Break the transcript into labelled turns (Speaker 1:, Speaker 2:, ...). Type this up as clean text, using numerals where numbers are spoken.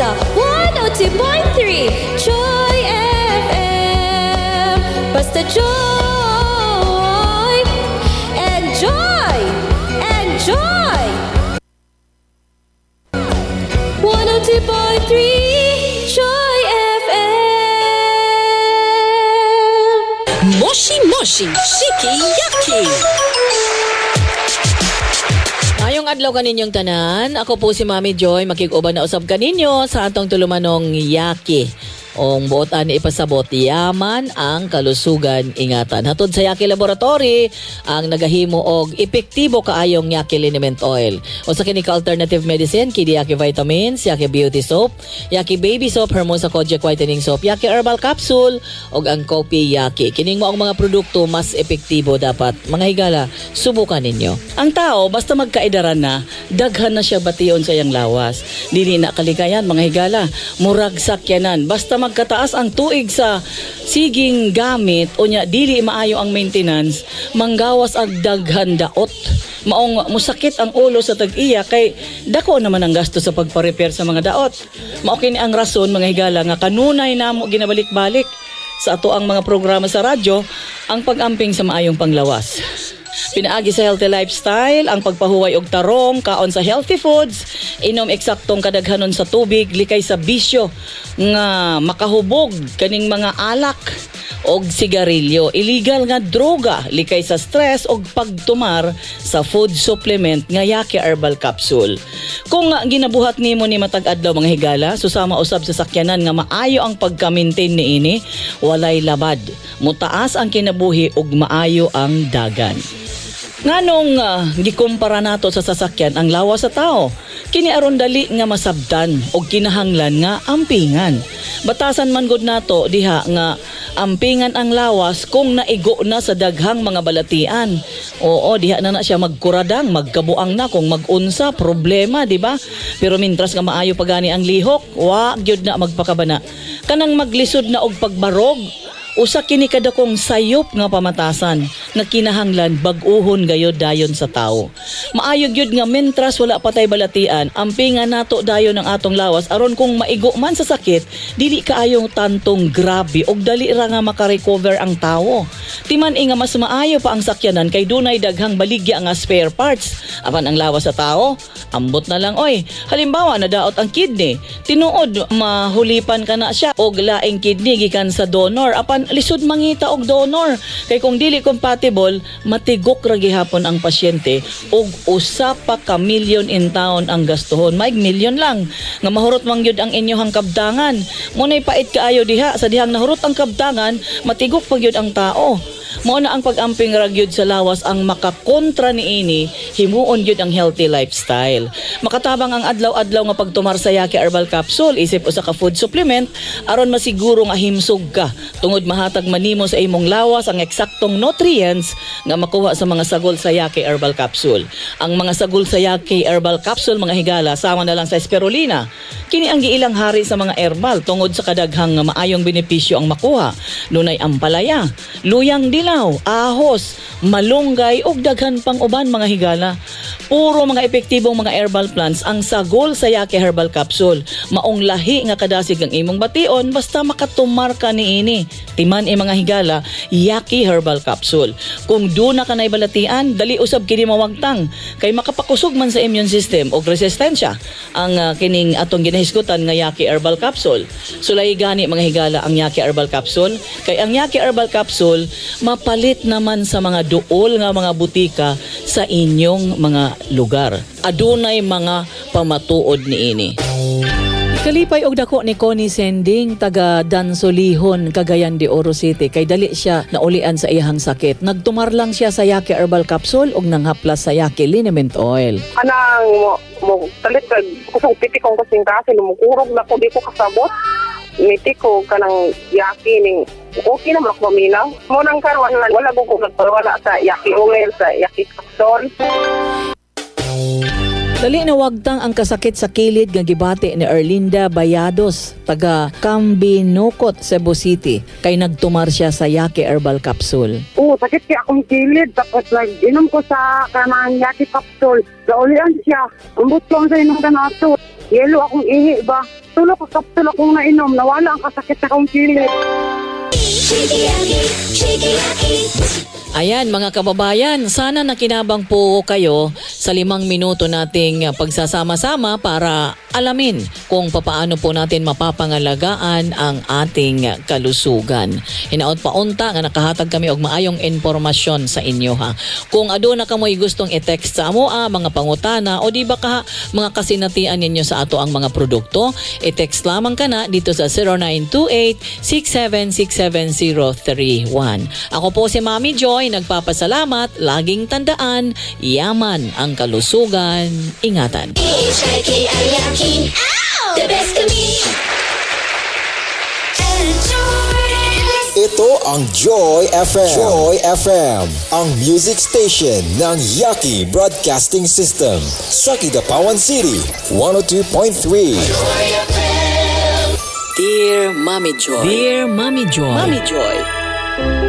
Speaker 1: sa 102.3 Joy FM. Basta joy! Enjoy! Enjoy! 102.3 Joy FM.
Speaker 2: Moshi Moshi Shiki Yaki. Ngayong adlaw kaninyong tanan, ako po si Mami Joy, makig-uban na usab kaninyo sa atong tulumanong Yaki. Ong buot ani ipasabot, yaman ang kalusugan ingatan. Hatod sa Yaki Laboratory ang nagahimo og epektibo kaayong Yaki Liniment Oil. O sa kini ka alternative medicine, kini Yaki Vitamins, Yaki Beauty Soap, Yaki Baby Soap, Hermosa Kojic Whitening Soap, Yaki Herbal Capsule, og ang Kopi Yaki. Kining mo ang mga produkto mas epektibo dapat. Mga higala, subukan ninyo. Ang tao, basta magkaidaran na, daghan na siya bation sa iyang lawas. Dili na kalikayan, mga higala, murag sakyanan. Basta magkataas ang tuig sa siging gamit o nya dili maayo ang maintenance, manggawas ag daghan daot. Maong musakit ang ulo sa tag-iya kay dako naman ang gasto sa pagpa-repair sa mga daot. Mao kini ang rason, mga higala, nga kanunay namo ginabalik-balik sa ato ang mga programa sa radyo ang pag-amping sa maayong panglawas. Pinaagi sa healthy lifestyle, ang pagpahuway og tarong, kaon sa healthy foods, inom eksaktong kadaghanon sa tubig, likay sa bisyo nga makahubog kaning mga alak og sigarilyo, illegal nga droga, likay sa stress og pagtumar sa food supplement nga Yaki Herbal Capsule. Kung ginabuhat nimo ni matag adlaw, mga higala, susama usab sa sakyanan nga maayo ang pagka-maintain niini, walay labad, mutaas ang kinabuhi ug maayo ang dagan. Nganong gikumpara nato sa sasakyan ang lawas sa tao, kini aron dali nga masabtan og kinahanglan nga ampingan. Batasan man gud nato diha nga ampingan ang lawas kung naigo na sa daghang mga balatian. Oo, diha na siya magkuradang, magkabuang na kung magunsa, problema, di ba? Pero mintras nga maayo pagani ang lihok, wa gyud na magpakabana. Kanang maglisod na og pagbarog, usa kini kadakong sayop nga pamatasan nga kinahanglan bag-uhon gayod dayon sa tawo. Maayo gyud nga mentras wala patay balatian, ampingan nato dayon ang atong lawas aron kung maigo man sa sakit, dili kaayong tantong grabe og dali ra nga makarecover ang tawo. Timan nga mas maayo pa ang sakyanan kay dunay daghang baligya nga spare parts. Apan ang lawas sa tawo, ambot na lang oy. Halimbawa nadaot ang kidney, tinuod mahulipan kana siya og laing kidney gikan sa donor, apan lisod mangita og donor kay kung dili compatible, matigok ra gihapon ang pasyente og usa pa ka milyon in taon ang gastuhon. Maig milyon lang nga mahurot man gyud ang inyong kabdangan. Munay pait kaayo diha sa dihang nahurot ang kabdangan, matigok pa gyud ang tao. Mao na ang pag-amping ra gyud sa lawas ang makakontra niini, himuon gyud ang healthy lifestyle. Makatabang ang adlaw-adlaw nga pagtumar sa Yaki Herbal Capsule, isip usa ka food supplement aron masiguro nga himsog ka tungod mahatag manimo sa imong lawas ang eksaktong nutrients nga makuha sa mga sagol sa Yaki Herbal Capsule. Ang mga sagol sa Yaki Herbal Capsule, mga higala, sama na lang sa spirulina. Kini ang giilang hari sa mga herbal tungod sa kadaghang nga maayong benepisyo ang makuha. Dunay ampalaya, luyang dilaw, ahos, malunggay ug daghan pang uban, mga higala. Puro mga epektibong mga herbal plants ang sagol sa Yaki Herbal Capsule. Maong lahi nga kadasig ang imong bation basta makatumar ka niini. Timan mga higala, Yaki Herbal Capsule. Kung duna ka nay balatian, dali usab kini mawagtang kay makapakusog man sa immune system og resistensya ang kining atong ginahisgutan nga Yaki Herbal Capsule. Sulay gani, mga higala, ang Yaki Herbal Capsule kay ang Yaki Herbal Capsule mapalit naman sa mga duol nga mga butika sa inyong mga lugar. Adunay mga pamatuod niini. Kalipay og dako ni Connie Sending, taga Dansolihon, Cagayan de Oro City, kay dali siya naulian sa iyang sakit. Nagtumar lang siya sa Yaki Herbal Capsule og nanghaplas sa Yaki Liniment Oil.
Speaker 3: Anang mo talit kusog piti kong kasing kasi lumukurog na ko di ko kasabot. Miti ko kanang Yaki ning okay naman ako maminaw. Mo nang karon wala ko nagpawala sa Yaki oil, sa Yaki capsule.
Speaker 2: Dali na wagtang ang kasakit sa kilid nga gibati ni Erlinda Bayados, taga Cambinocot, Cebu City, kay nagtumar siya sa Yaki Herbal Capsule.
Speaker 3: Sakit kaya akong kilid, tapos inom ko sa kanang Yaki Capsule. Gaulian siya, umbot ko sa inom kanato. Yelo akong ihi ba? Tulo ko kapsul akong nainom, nawala ang kasakit sa akong kilid.
Speaker 2: Ayan mga kababayan, sana nakinabang po kayo sa 5 minuto nating pagsasama-sama para alamin kung papaano po natin mapapangalagaan ang ating kalusugan. Hinaot paunta nga nakahatag kami og maayong informasyon sa inyo ha. Kung aduna ka mo'y gustong i-text sa amo mga pangutana o di ba ka mga kasinatian ninyo sa ato ang mga produkto, i-text lamang ka na dito sa 0928-6767-031. Ako po si Mami Joy, nagpapasalamat, laging tandaan, yaman ang kalusugan, ingatan.
Speaker 1: The best of me.
Speaker 4: Ito ang Joy FM. Joy FM, ang music station ng Yaki Broadcasting System. Sa Kidapawan City, 102.3.
Speaker 2: Dear Mommy Joy. Dear Mommy Joy. Mommy Joy.